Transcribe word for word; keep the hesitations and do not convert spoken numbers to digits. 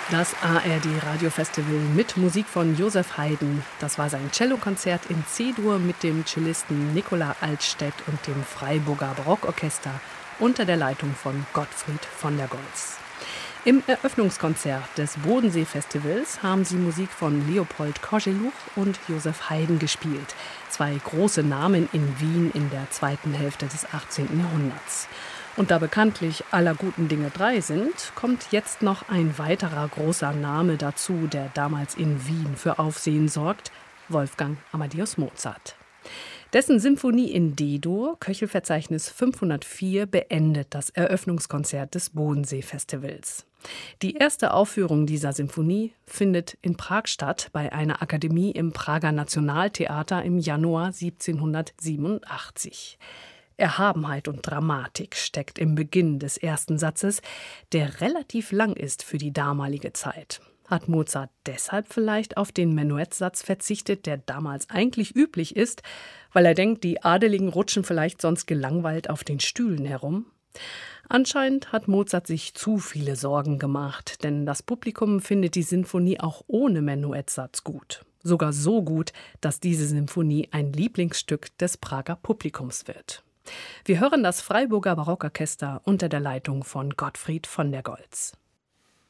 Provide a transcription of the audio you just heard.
Das A R D-Radiofestival mit Musik von Joseph Haydn. Das war sein Cellokonzert in C-Dur mit dem Cellisten Nicola Altstädt und dem Freiburger Barockorchester unter der Leitung von Gottfried von der Goltz. Im Eröffnungskonzert des Bodensee-Festivals haben sie Musik von Leopold Kozeluch und Joseph Haydn gespielt. Zwei große Namen in Wien in der zweiten Hälfte des achtzehnten Jahrhunderts. Und da bekanntlich aller guten Dinge drei sind, kommt jetzt noch ein weiterer großer Name dazu, der damals in Wien für Aufsehen sorgt: Wolfgang Amadeus Mozart. Dessen Symphonie in D-Dur, Köchelverzeichnis fünfhundertvier, beendet das Eröffnungskonzert des Bodensee-Festivals. Die erste Aufführung dieser Symphonie findet in Prag statt, bei einer Akademie im Prager Nationaltheater im Januar siebzehnhundertsiebenundachtzig. Erhabenheit und Dramatik steckt im Beginn des ersten Satzes, der relativ lang ist für die damalige Zeit. Hat Mozart deshalb vielleicht auf den Menuettsatz verzichtet, der damals eigentlich üblich ist, weil er denkt, die Adeligen rutschen vielleicht sonst gelangweilt auf den Stühlen herum? Anscheinend hat Mozart sich zu viele Sorgen gemacht, denn das Publikum findet die Sinfonie auch ohne Menuettsatz gut. Sogar so gut, dass diese Sinfonie ein Lieblingsstück des Prager Publikums wird. Wir hören das Freiburger Barockorchester unter der Leitung von Gottfried von der Goltz.